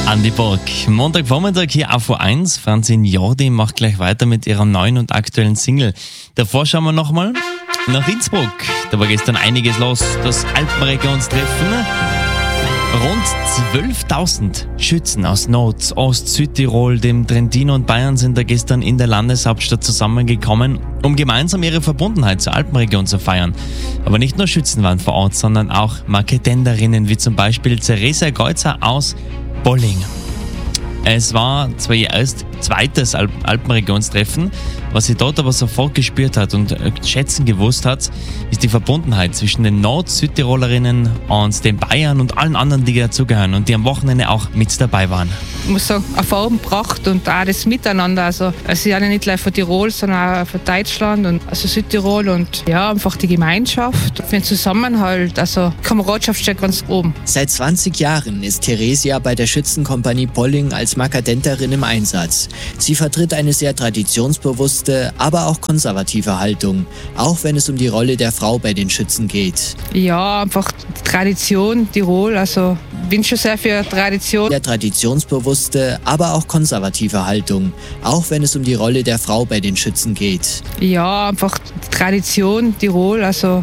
Andi Borg. Montagvormittag hier auf O1. Franzin Jordi macht gleich weiter mit ihrer neuen und aktuellen Single. Davor schauen wir nochmal nach Innsbruck. Da war gestern einiges los. Das Alpenregionstreffen. Rund 12.000 Schützen aus Nord-, Ost-, Südtirol, dem Trentino und Bayern sind da gestern in der Landeshauptstadt zusammengekommen, um gemeinsam ihre Verbundenheit zur Alpenregion zu feiern. Aber nicht nur Schützen waren vor Ort, sondern auch Marketenderinnen, wie zum Beispiel Theresa Geutzer aus Bolling. Es war zwar ihr zweites Alpenregionstreffen, was sie dort aber sofort gespürt hat und schätzen gewusst hat, ist die Verbundenheit zwischen den Nord-Südtirolerinnen und den Bayern und allen anderen, die dazugehören und die am Wochenende auch mit dabei waren. Ich muss sagen, Erfahrung gebracht und auch das Miteinander. Also es ist ja nicht gleich von Tirol, sondern auch von Deutschland und also Südtirol und ja, einfach die Gemeinschaft, den Zusammenhalt, also Kameradschaft steht ganz oben. Seit 20 Jahren ist Theresia bei der Schützenkompanie Bolling als Markadenterin im Einsatz. Sie vertritt eine sehr traditionsbewusste, aber auch konservative Haltung, auch wenn es um die Rolle der Frau bei den Schützen geht. Ja, einfach Tradition, Tirol, also ich bin schon sehr für Tradition. Der traditionsbewusste, aber auch konservative Haltung, auch wenn es um die Rolle der Frau bei den Schützen geht. Ja, einfach Tradition, Tirol, also